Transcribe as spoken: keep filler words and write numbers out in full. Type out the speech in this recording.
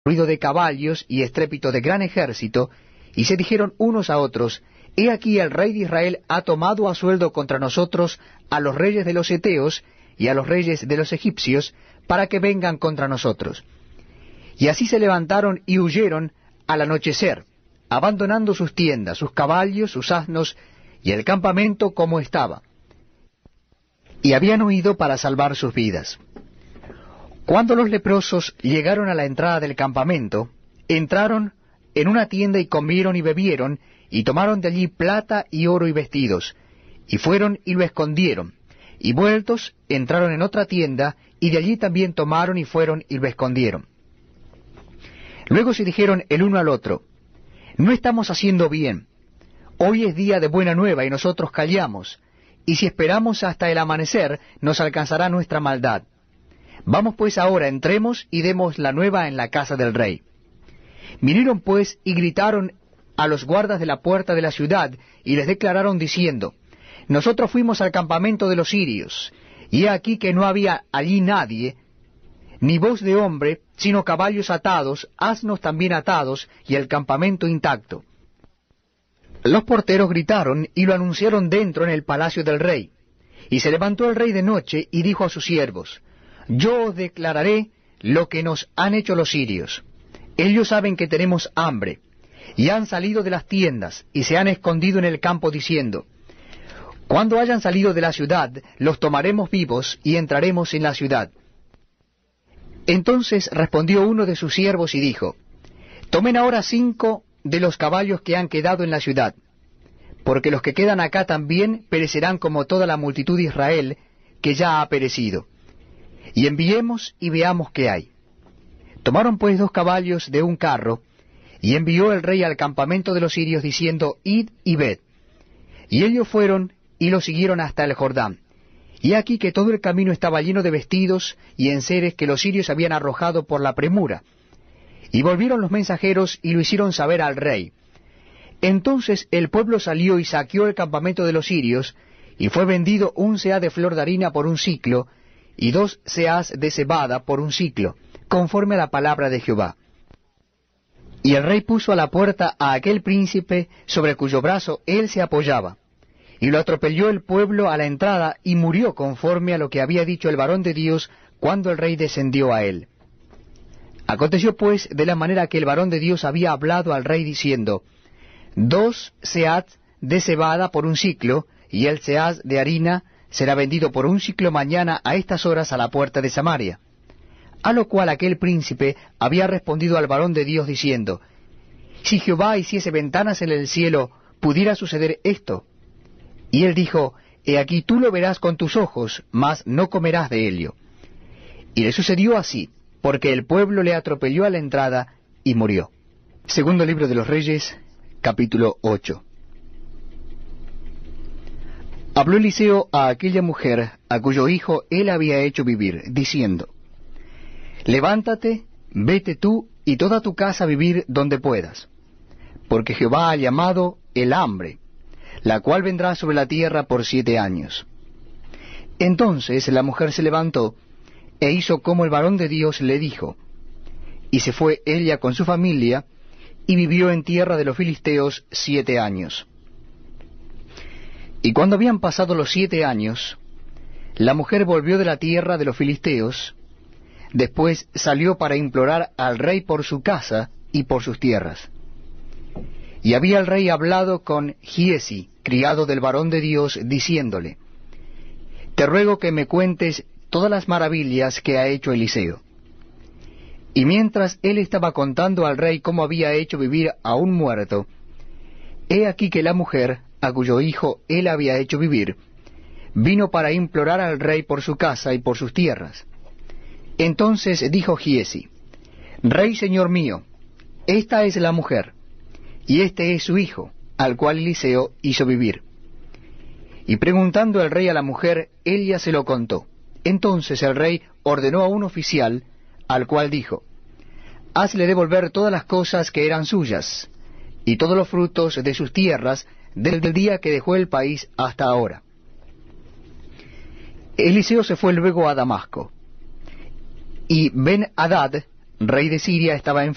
ruido de caballos y estrépito de gran ejército, y se dijeron unos a otros, He aquí el rey de Israel ha tomado a sueldo contra nosotros a los reyes de los heteos y a los reyes de los egipcios, para que vengan contra nosotros. Y así se levantaron y huyeron al anochecer, abandonando sus tiendas, sus caballos, sus asnos, y el campamento como estaba. Y habían huido para salvar sus vidas. Cuando los leprosos llegaron a la entrada del campamento, entraron en una tienda y comieron y bebieron, y tomaron de allí plata y oro y vestidos, y fueron y lo escondieron, y vueltos entraron en otra tienda, y de allí también tomaron y fueron y lo escondieron. Luego se dijeron el uno al otro, No estamos haciendo bien, hoy es día de buena nueva y nosotros callamos, y si esperamos hasta el amanecer nos alcanzará nuestra maldad. Vamos pues ahora, entremos y demos la nueva en la casa del rey. Vinieron pues y gritaron a los guardas de la puerta de la ciudad, y les declararon diciendo, Nosotros fuimos al campamento de los sirios, y he aquí que no había allí nadie, ni voz de hombre, sino caballos atados, asnos también atados, y el campamento intacto. Los porteros gritaron y lo anunciaron dentro en el palacio del rey. Y se levantó el rey de noche y dijo a sus siervos, Yo os declararé lo que nos han hecho los sirios. Ellos saben que tenemos hambre, y han salido de las tiendas, y se han escondido en el campo diciendo, Cuando hayan salido de la ciudad, los tomaremos vivos, y entraremos en la ciudad. Entonces respondió uno de sus siervos y dijo, Tomen ahora cinco de los caballos que han quedado en la ciudad, porque los que quedan acá también perecerán como toda la multitud de Israel, que ya ha perecido. Y enviemos y veamos qué hay. Tomaron pues dos caballos de un carro, y envió el rey al campamento de los sirios, diciendo, Id y ved. Y ellos fueron y lo siguieron hasta el Jordán. Y aquí que todo el camino estaba lleno de vestidos y enseres que los sirios habían arrojado por la premura. Y volvieron los mensajeros y lo hicieron saber al rey. Entonces el pueblo salió y saqueó el campamento de los sirios, y fue vendido un seá de flor de harina por un siclo, y dos seás de cebada por un siclo, conforme a la palabra de Jehová. Y el rey puso a la puerta a aquel príncipe sobre cuyo brazo él se apoyaba, y lo atropelló el pueblo a la entrada, y murió conforme a lo que había dicho el varón de Dios cuando el rey descendió a él. Aconteció pues de la manera que el varón de Dios había hablado al rey diciendo, Dos seás de cebada por un siclo, y el seás de harina será vendido por un siclo mañana a estas horas a la puerta de Samaria. A lo cual aquel príncipe había respondido al varón de Dios diciendo, Si Jehová hiciese ventanas en el cielo, ¿pudiera suceder esto? Y él dijo, He aquí tú lo verás con tus ojos, mas no comerás de ello. Y le sucedió así, porque el pueblo le atropelló a la entrada y murió. Segundo libro de los Reyes, capítulo ocho. Habló Eliseo a aquella mujer, a cuyo hijo él había hecho vivir, diciendo, Levántate, vete tú y toda tu casa a vivir donde puedas, porque Jehová ha llamado el hambre, la cual vendrá sobre la tierra por siete años. Entonces la mujer se levantó, e hizo como el varón de Dios le dijo, y se fue ella con su familia, y vivió en tierra de los filisteos siete años. Y cuando habían pasado los siete años, la mujer volvió de la tierra de los filisteos, después salió para implorar al rey por su casa y por sus tierras. Y había el rey hablado con Giesi, criado del varón de Dios, diciéndole, Te ruego que me cuentes todas las maravillas que ha hecho Eliseo. Y mientras él estaba contando al rey cómo había hecho vivir a un muerto, he aquí que la mujer, a cuyo hijo él había hecho vivir, vino para implorar al rey por su casa y por sus tierras. Entonces dijo Giesi, Rey señor mío, esta es la mujer, y este es su hijo, al cual Eliseo hizo vivir. Y preguntando el rey a la mujer, ella se lo contó. Entonces el rey ordenó a un oficial, al cual dijo, Hazle devolver todas las cosas que eran suyas, y todos los frutos de sus tierras, desde el día que dejó el país hasta ahora. Eliseo se fue luego a Damasco, y Ben-Hadad, rey de Siria, estaba en